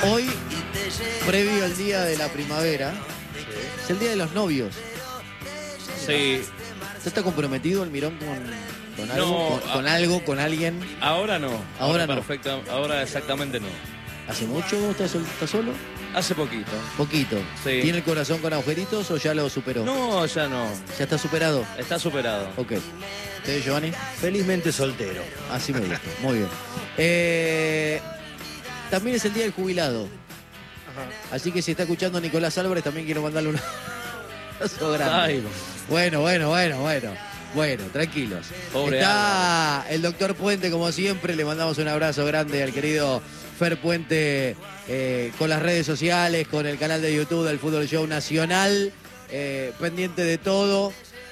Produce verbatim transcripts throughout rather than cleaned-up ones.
Hoy, previo al día de la primavera, sí. es el día de los novios. Sí. ¿Usted está comprometido, Almirón, con, con algo? No, ¿Con, con algo, con alguien? Ahora no. Ahora, ahora no. Perfecto, ahora exactamente no. ¿Hace mucho vos estás, sol, estás solo? Hace poquito. Poquito. Sí. ¿Tiene el corazón con agujeritos o ya lo superó? No, ya no. ¿Ya está superado? Está superado. Ok. ¿Usted, Giovanni? Felizmente soltero. Así me gusta. Muy bien. Eh, también es el día del jubilado. Ajá. Así que si está escuchando Nicolás Álvarez, también quiero mandarle un abrazo grande. Ay. Bueno, bueno, bueno, bueno. Bueno, tranquilos. Pobre Está Álvaro. El doctor Puente, como siempre. Le mandamos un abrazo grande al querido Fer Puente eh, con las redes sociales, con el canal de YouTube del Fútbol Show Nacional. Eh, pendiente de todo.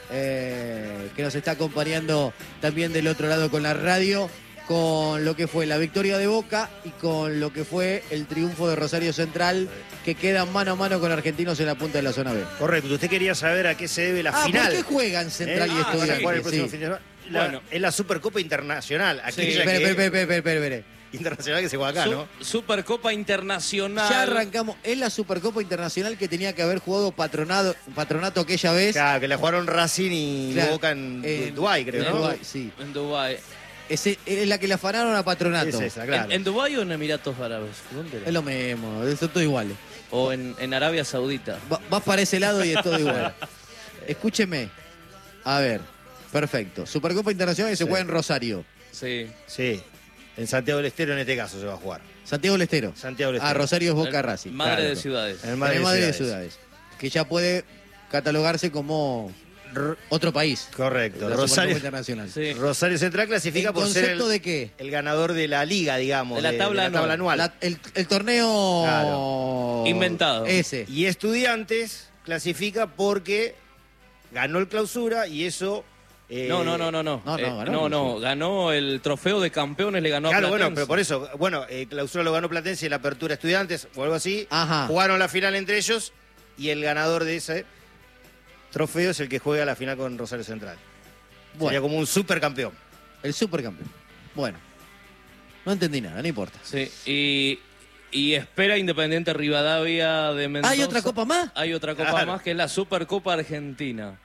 Eh, que nos está acompañando también del otro lado con la radio. Con lo que fue la victoria de Boca y con lo que fue el triunfo de Rosario Central, que queda mano a mano con Argentinos en la punta de la zona B. Correcto, usted quería saber a qué se debe la ah, final. ¿Por qué juegan Central ¿Eh? y ah, Estudiantes? ¿Para el próximo Sí. fin de semana? La, Bueno. Es la Supercopa Internacional. Sí, Aquella espere, que... espere, espere, espere, espere. Internacional que se juega acá, Su- ¿no? Supercopa Internacional. Ya arrancamos. Es la Supercopa Internacional que tenía que haber jugado Patronato, Patronato aquella vez. Claro, que la jugaron Racing y Claro, Boca en eh, Dubái, creo, en ¿no? Dubái, sí. En Dubái. Ese, es la que le afanaron a Patronato. Es esa, claro. ¿En, en Dubái o en Emiratos Árabes? ¿Dónde era? Es lo mismo, son todos iguales. O en, en Arabia Saudita. Va- Vas para ese lado y es todo igual. Escúcheme. A ver, perfecto. Supercopa Internacional que se Sí. juega en Rosario. Sí. Sí, en Santiago del Estero en este caso se va a jugar. Santiago del Estero. Santiago del Estero. Ah, Rosario es Boca El Racing. Madre Claro. de ciudades. En el En Madrid el de Madrid de Ciudades. Ciudades. Que ya puede catalogarse como r- otro país. Correcto. La Rosario, Supercopa Internacional. Sí. Rosario Central clasifica ¿En por ser concepto el, de qué? el ganador de la liga, digamos. De la tabla anual. anual. La- el, el torneo Claro. Inventado. Ese. Y Estudiantes clasifica porque ganó el clausura y eso... eh, No, no, no, no, no. No, no, Eh, ganó. no, no, ganó el trofeo de campeones, le ganó Claro, a bueno, Platense. pero por eso, bueno, eh, clausura lo ganó Platense y la apertura Estudiantes o algo así. Ajá. Jugaron la final entre ellos y el ganador de ese trofeo es el que juega la final con Rosario Central. Sería Bueno, como un supercampeón. el supercampeón. Bueno. No entendí nada, no importa. Sí, y, y espera Independiente Rivadavia de Mendoza. ¿Hay otra copa más? Hay otra copa Claro. más que es la Supercopa Argentina.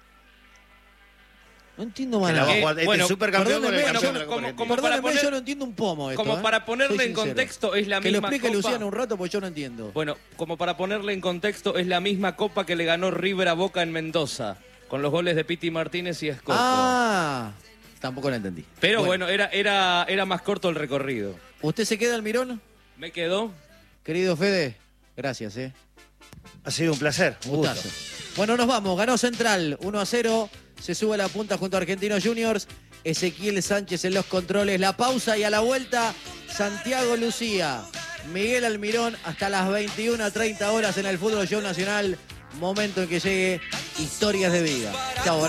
No entiendo Que más la va a nada. Eh, jugar este bueno, supercampeón con el perdóneme, campeón yo- de la como- Copa Argentina. como- para Perdóneme, poner- yo no entiendo un pomo esto. Como ¿eh? para ponerle Soy en sincero. contexto, es la Que lo misma explique copa. Luciano un rato porque yo no entiendo. Bueno, como para ponerle en contexto, es la misma copa que le ganó River a Boca en Mendoza, con los goles de Piti Martínez y Escoto. Ah, tampoco lo entendí. Pero bueno, era, era, era más corto el recorrido. ¿Usted se queda, Almirón? Me quedó. Querido Fede, gracias, ¿eh? Ha sido un placer. Un gusto. Gustazo. Bueno, nos vamos. Ganó Central uno a cero. Se sube a la punta junto a Argentinos Juniors. Ezequiel Sánchez en los controles. La pausa y a la vuelta, Santiago Lucía. Miguel Almirón hasta las veintiuna treinta horas en el Fútbol Show Nacional. Momento en que llegue Historias de Vida. Chao.